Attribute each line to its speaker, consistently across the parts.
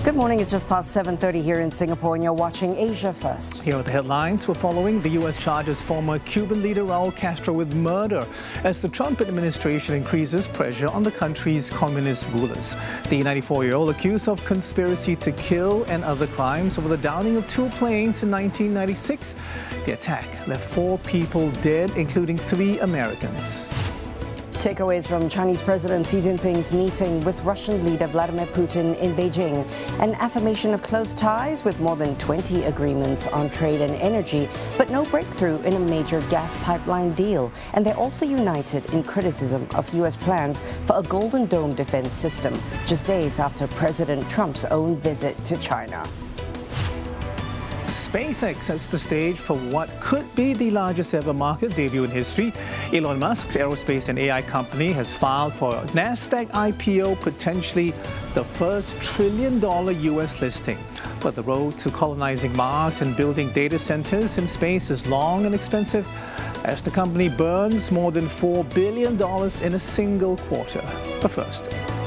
Speaker 1: Good morning. It's just past 7:30 here in Singapore, and you're watching Asia First.
Speaker 2: Here are the headlines. We're following. The U.S. charges former Cuban leader Raul Castro with murder as the Trump administration increases pressure on the country's communist rulers. The 94-year-old accused of conspiracy to kill and other crimes over the downing of two planes in 1996. The attack left 4 people dead, including 3 Americans.
Speaker 1: Takeaways from Chinese President Xi Jinping's meeting with Russian leader Vladimir Putin in Beijing. An affirmation of close ties with more than 20 agreements on trade and energy, but no breakthrough in a major gas pipeline deal. And they're also united in criticism of U.S. plans for a Golden Dome defense system, just days after President Trump's own visit to China.
Speaker 2: SpaceX sets the stage for what could be the largest ever market debut in history. Elon Musk's aerospace and AI company has filed for a NASDAQ IPO, potentially the first $1 trillion U.S. listing. But the road to colonizing Mars and building data centers in space is long and expensive, as the company burns more than $4 billion in a single quarter. But first,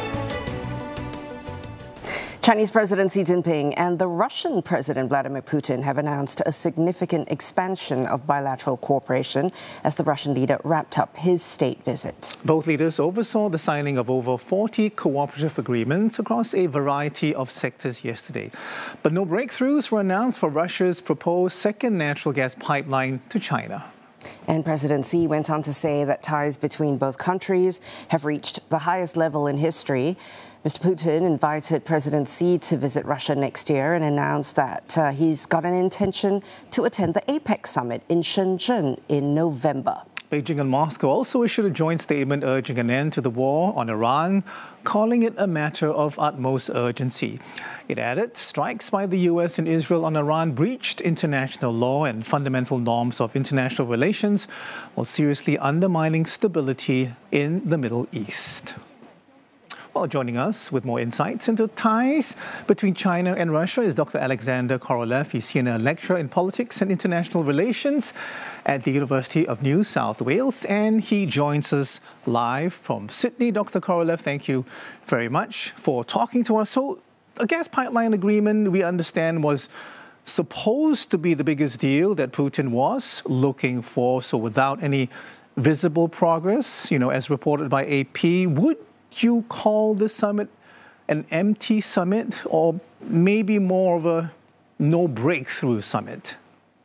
Speaker 1: Chinese President Xi Jinping and the Russian President Vladimir Putin have announced a significant expansion of bilateral cooperation as the Russian leader wrapped up his state visit.
Speaker 2: Both leaders oversaw the signing of over 40 cooperative agreements across a variety of sectors yesterday. But no breakthroughs were announced for Russia's proposed second natural gas pipeline to China.
Speaker 1: And President Xi went on to say that ties between both countries have reached the highest level in history. Mr. Putin invited President Xi to visit Russia next year and announced that he's got an intention to attend the APEC summit in Shenzhen in November.
Speaker 2: Beijing and Moscow also issued a joint statement urging an end to the war on Iran, calling it a matter of utmost urgency. It added, strikes by the U.S. and Israel on Iran breached international law and fundamental norms of international relations, while seriously undermining stability in the Middle East. Well, joining us with more insights into ties between China and Russia is Dr. Alexander Korolev. He's senior lecturer in politics and international relations at the University of New South Wales, and he joins us live from Sydney. Dr. Korolev, thank you very much for talking to us. So, a gas pipeline agreement, we understand, was supposed to be the biggest deal that Putin was looking for. So, without any visible progress, as reported by AP, would you call this summit an empty summit, or maybe more of a no breakthrough summit?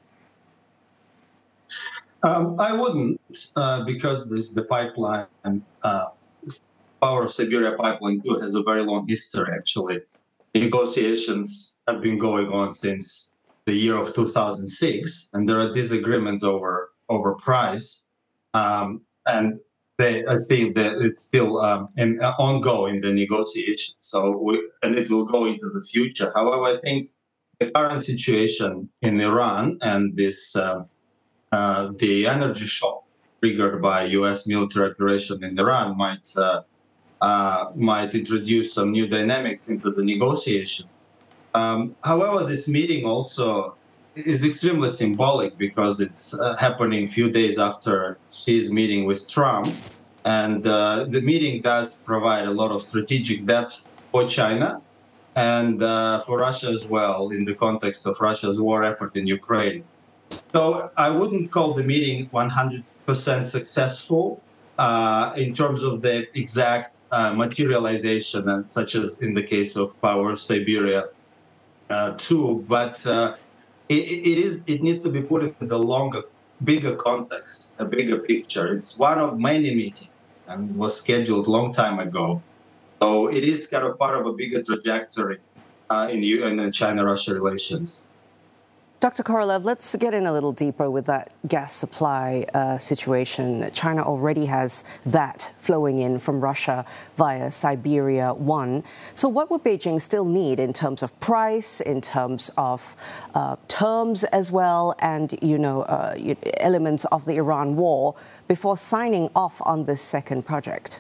Speaker 3: I wouldn't, because the pipeline, Power of Siberia Pipeline 2 has a very long history, actually. Negotiations have been going on since the year of 2006, and there are disagreements over price. And I think that it's still ongoing, the negotiation. And it will go into the future. However, I think the current situation in Iran and this the energy shock triggered by U.S. military operation in Iran might introduce some new dynamics into the negotiation. However, this meeting also is extremely symbolic because it's happening a few days after Xi's meeting with Trump. And the meeting does provide a lot of strategic depth for China and for Russia as well, in the context of Russia's war effort in Ukraine. So I wouldn't call the meeting 100% successful in terms of the exact materialization, such as in the case of Power of Siberia 2, but it needs to be put into the bigger context, a bigger picture. It's one of many meetings and was scheduled a long time ago. So it is kind of part of a bigger trajectory in the China-Russia relations.
Speaker 1: Dr. Korolev, let's get in a little deeper with that gas supply situation. China already has that flowing in from Russia via Siberia 1. So what would Beijing still need in terms of price, in terms of terms as well, and, elements of the Iran war before signing off on this second project?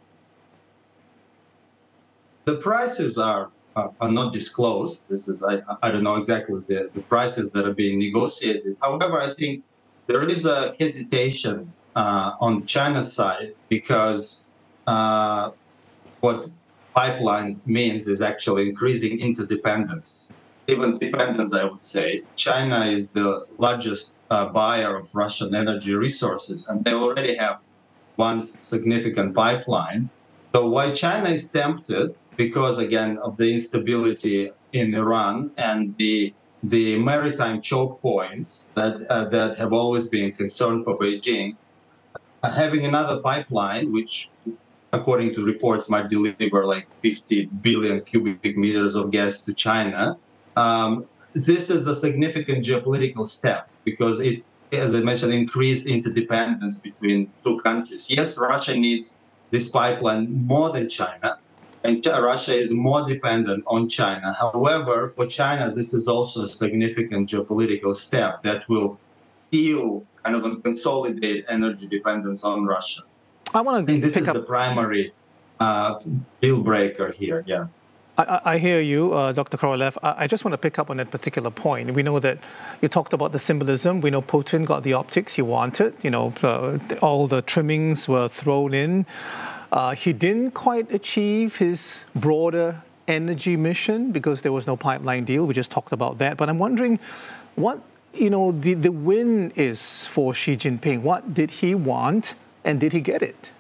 Speaker 3: The prices are not disclosed. This is, I don't know exactly the prices that are being negotiated. However, I think there is a hesitation on China's side because what pipeline means is actually increasing interdependence. Even dependence, I would say. China is the largest buyer of Russian energy resources, and they already have one significant pipeline. So why China is tempted, because again of the instability in Iran and the maritime choke points that have always been a concern for Beijing, having another pipeline, which according to reports might deliver like 50 billion cubic meters of gas to China. This is a significant geopolitical step because it, as I mentioned, increased interdependence between two countries. Yes, Russia needs this pipeline more than China, and Russia is more dependent on China. However, for China, this is also a significant geopolitical step that will seal kind of and consolidate energy dependence on Russia. I think this is the primary deal breaker here. Yeah.
Speaker 2: I hear you, Dr. Korolev. I just want to pick up on that particular point. We know that you talked about the symbolism. We know Putin got the optics he wanted. You know, all the trimmings were thrown in. He didn't quite achieve his broader energy mission because there was no pipeline deal. We just talked about that. But I'm wondering what, the win is for Xi Jinping. What did he want and did he get it?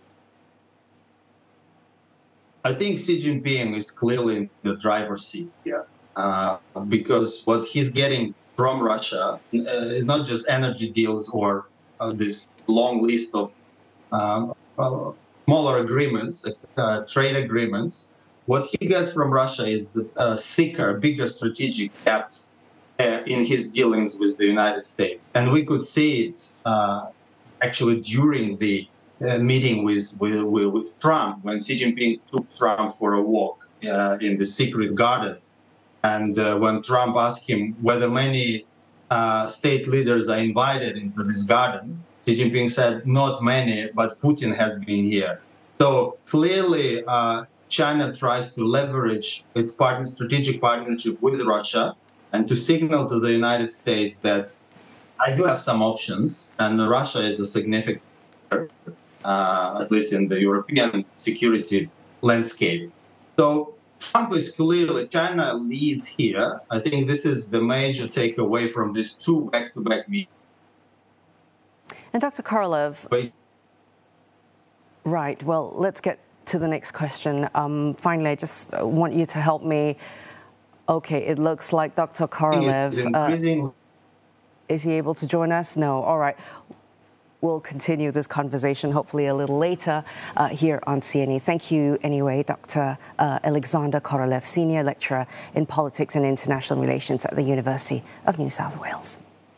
Speaker 3: I think Xi Jinping is clearly in the driver's seat here because what he's getting from Russia is not just energy deals or this long list of smaller agreements, trade agreements. What he gets from Russia is the thicker, bigger strategic depth in his dealings with the United States. And we could see it actually during the meeting with Trump, when Xi Jinping took Trump for a walk in the secret garden. And when Trump asked him whether many state leaders are invited into this garden, Xi Jinping said, not many, but Putin has been here. So clearly, China tries to leverage its strategic partnership with Russia and to signal to the United States that I do have some options, and Russia is a significant at least in the European security landscape. So Trump is clearly, China leads here. I think this is the major takeaway from these two back-to-back meetings.
Speaker 1: And Dr. Korolev, right, well, let's get to the next question. Finally, I just want you to help me. Okay, it looks like Dr. Korolev, is he able to join us? No, all right. We'll continue this conversation hopefully a little later here on CNA. Thank you anyway, Dr. Alexander Korolev, Senior Lecturer in Politics and International Relations at the University of New South Wales.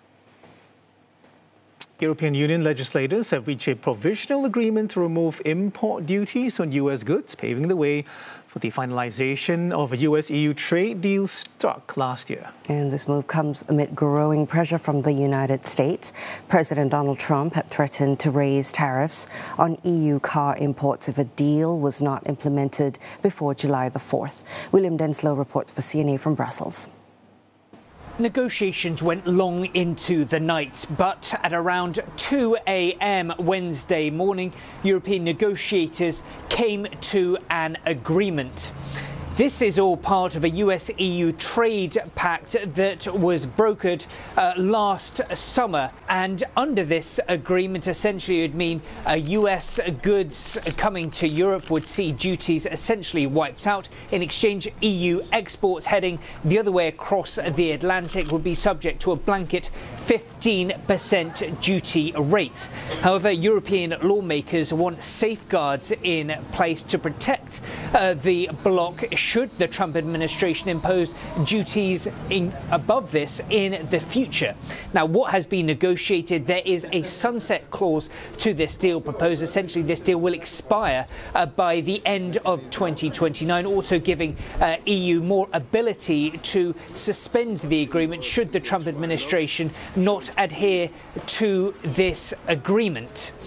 Speaker 2: European Union legislators have reached a provisional agreement to remove import duties on U.S. goods, paving the way for the finalization of a U.S.-EU trade deal struck last year. And
Speaker 1: this move comes amid growing pressure from the United States. President Donald Trump had threatened to raise tariffs on EU car imports if a deal was not implemented before July the 4th. William Denslow reports for CNA from Brussels.
Speaker 4: Negotiations went long into the night, but at around 2 a.m. Wednesday morning, European negotiators came to an agreement. This is all part of a US-EU trade pact that was brokered last summer. And under this agreement, essentially, it would mean US goods coming to Europe would see duties essentially wiped out. In exchange, EU exports heading the other way across the Atlantic would be subject to a blanket 15% duty rate. However, European lawmakers want safeguards in place to protect the bloc should the Trump administration impose duties above this in the future. Now, what has been negotiated, there is a sunset clause to this deal proposed. Essentially, this deal will expire by the end of 2029, also giving EU more ability to suspend the agreement should the Trump administration not adhere to this agreement.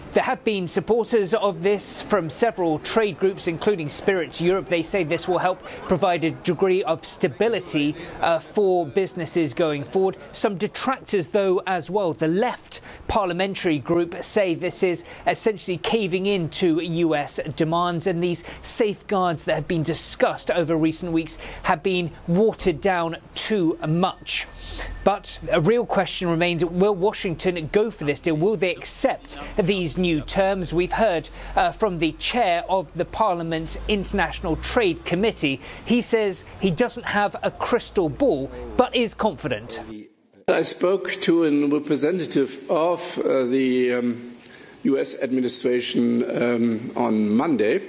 Speaker 4: There have been supporters of this from several trade groups, including Spirits Europe. They say this will help provide a degree of stability for businesses going forward. Some detractors, though, as well. The left parliamentary group say this is essentially caving into US demands, and these safeguards that have been discussed over recent weeks have been watered down too much. But a real question remains, will Washington go for this deal? Will they accept these new terms? We've heard from the chair of the Parliament's International Trade Committee. He says he doesn't have a crystal ball, but is confident.
Speaker 5: I spoke to a representative of the US administration on Monday,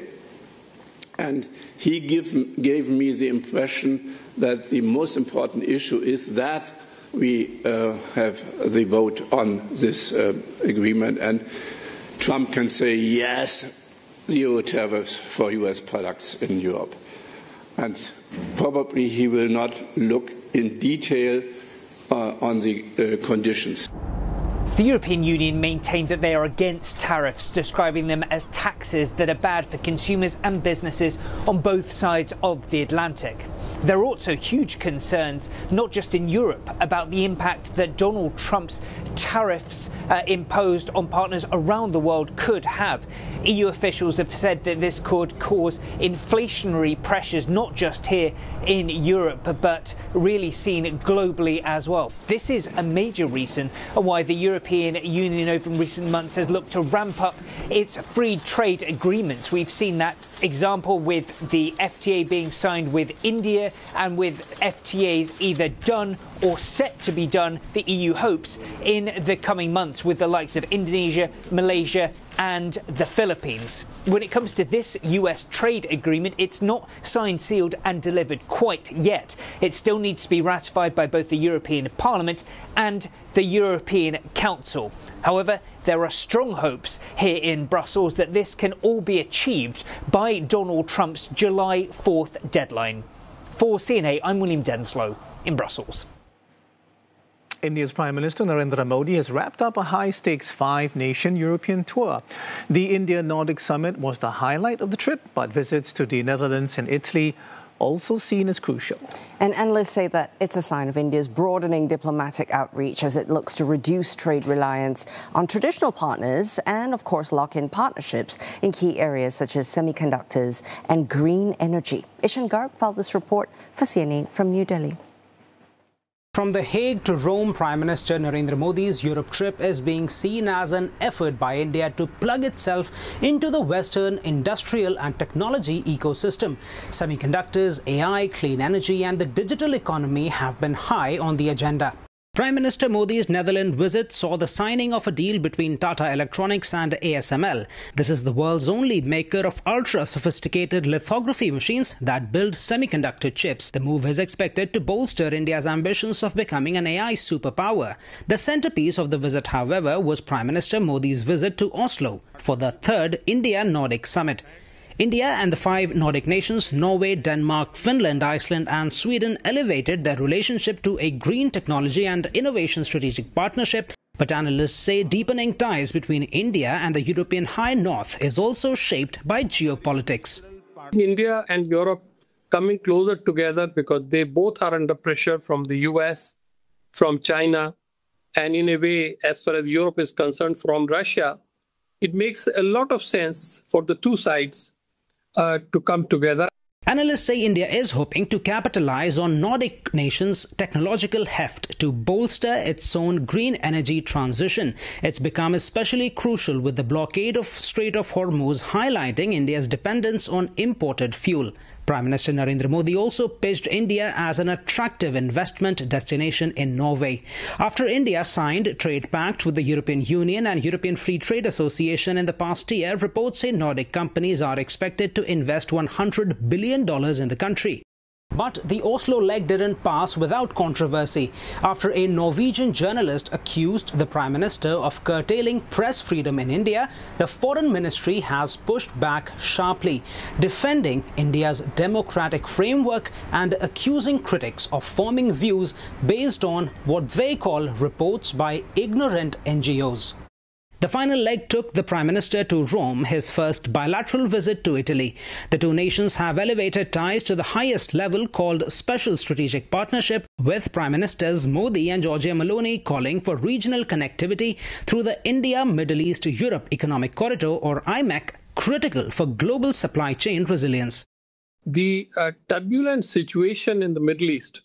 Speaker 5: and he gave me the impression that the most important issue is that we have the vote on this agreement, and Trump can say yes, zero tariffs for US products in Europe. And probably he will not look in detail on the conditions.
Speaker 4: The European Union maintained that they are against tariffs, describing them as taxes that are bad for consumers and businesses on both sides of the Atlantic. There are also huge concerns, not just in Europe, about the impact that Donald Trump's tariffs imposed on partners around the world could have. EU officials have said that this could cause inflationary pressures, not just here in Europe, but really seen globally as well. This is a major reason why the European Union over recent months has looked to ramp up its free trade agreements. We've seen that example with the FTA being signed with India, and with FTAs either done or set to be done, the EU hopes, in the coming months with the likes of Indonesia, Malaysia and the Philippines. When it comes to this US trade agreement, it's not signed, sealed and delivered quite yet. It still needs to be ratified by both the European Parliament and the European Council. However, there are strong hopes here in Brussels that this can all be achieved by Donald Trump's July 4th deadline. For CNA, I'm William Denslow in Brussels.
Speaker 2: India's Prime Minister Narendra Modi has wrapped up a high-stakes five-nation European tour. The India-Nordic Summit was the highlight of the trip, but visits to the Netherlands and Italy also seen as crucial.
Speaker 1: And analysts say that it's a sign of India's broadening diplomatic outreach as it looks to reduce trade reliance on traditional partners and, of course, lock in partnerships in key areas such as semiconductors and green energy. Ishan Garg filed this report for CNA from New Delhi.
Speaker 6: From The Hague to Rome, Prime Minister Narendra Modi's Europe trip is being seen as an effort by India to plug itself into the Western industrial and technology ecosystem. Semiconductors, AI, clean energy and the digital economy have been high on the agenda. Prime Minister Modi's Netherlands visit saw the signing of a deal between Tata Electronics and ASML. This is the world's only maker of ultra-sophisticated lithography machines that build semiconductor chips. The move is expected to bolster India's ambitions of becoming an AI superpower. The centerpiece of the visit, however, was Prime Minister Modi's visit to Oslo for the third India-Nordic Summit. India and the five Nordic nations, Norway, Denmark, Finland, Iceland and Sweden elevated their relationship to a green technology and innovation strategic partnership. But analysts say deepening ties between India and the European High North is also shaped by geopolitics.
Speaker 7: India and Europe coming closer together because they both are under pressure from the US, from China, and in a way, as far as Europe is concerned, from Russia. It makes a lot of sense for the two sides to come together.
Speaker 6: Analysts say India is hoping to capitalize on Nordic nations' technological heft to bolster its own green energy transition. It's become especially crucial with the blockade of Strait of Hormuz highlighting India's dependence on imported fuel. Prime Minister Narendra Modi also pitched India as an attractive investment destination in Norway. After India signed trade pacts with the European Union and European Free Trade Association in the past year, reports say Nordic companies are expected to invest $100 billion in the country. But the Oslo leg didn't pass without controversy after a Norwegian journalist accused the Prime Minister of curtailing press freedom in India. The Foreign Ministry has pushed back sharply, defending India's democratic framework and accusing critics of forming views based on what they call reports by ignorant NGOs. The final leg took the Prime Minister to Rome, his first bilateral visit to Italy. The two nations have elevated ties to the highest level called Special Strategic Partnership, with Prime Ministers Modi and Giorgia Meloni calling for regional connectivity through the India-Middle East-Europe Economic Corridor, or IMEC, critical for global supply chain resilience.
Speaker 7: The turbulent situation in the Middle East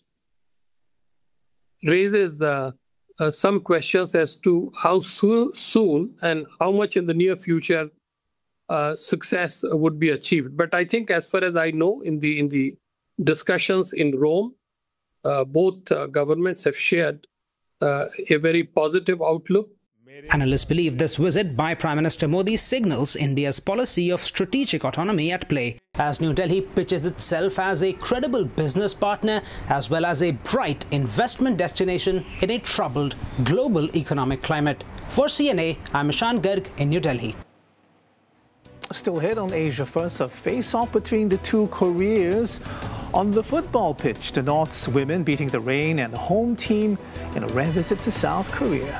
Speaker 7: raises some questions as to how soon and how much in the near future success would be achieved. But I think, as far as I know, in the discussions in Rome, both governments have shared a very positive outlook.
Speaker 6: Analysts believe this visit by Prime Minister Modi signals India's policy of strategic autonomy at play, as New Delhi pitches itself as a credible business partner as well as a bright investment destination in a troubled global economic climate. For CNA, I'm Ishan Garg in New Delhi.
Speaker 2: Still ahead on Asia First, a face-off between the two Koreas on the football pitch. The North's women beating the rain and the home team in a rare visit to South Korea.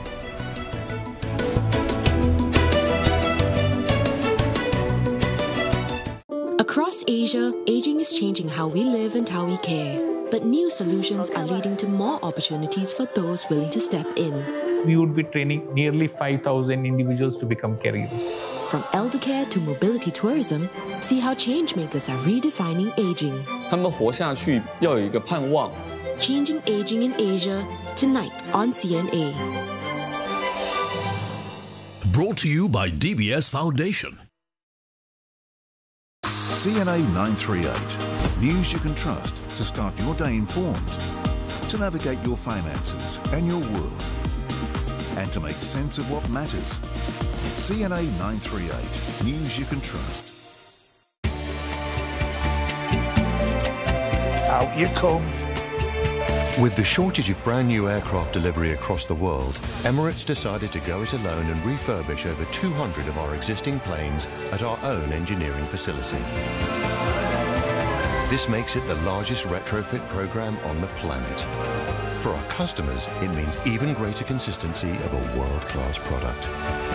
Speaker 8: Across Asia, aging is changing how we live and how we care. But new solutions are leading to more opportunities for those willing to step in.
Speaker 9: We would be training nearly 5,000 individuals to become caregivers.
Speaker 8: From elder care to mobility tourism, see how changemakers are redefining aging.
Speaker 10: 他们活下去要有一个盼望。
Speaker 8: Changing Aging in Asia, tonight on CNA.
Speaker 11: Brought to you by DBS Foundation.
Speaker 12: CNA 938. News you can trust to start your day informed, to navigate your finances and your world, and to make sense of what matters. CNA 938. News you can trust.
Speaker 13: Out you come.
Speaker 14: With the shortage of brand new aircraft delivery across the world, Emirates decided to go it alone and refurbish over 200 of our existing planes at our own engineering facility. This makes it the largest retrofit program on the planet. For our customers, it means even greater consistency of a world-class product.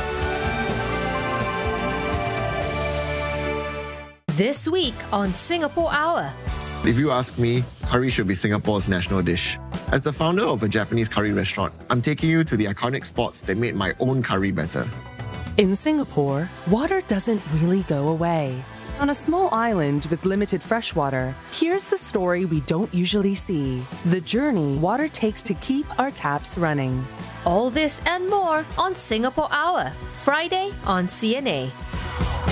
Speaker 15: This week on Singapore Hour.
Speaker 16: If you ask me, curry should be Singapore's national dish. As the founder of a Japanese curry restaurant, I'm taking you to the iconic spots that made my own curry better.
Speaker 17: In Singapore, water doesn't really go away. On a small island with limited fresh water, here's the story we don't usually see: the journey water takes to keep our taps running.
Speaker 15: All this and more on Singapore Hour, Friday on CNA.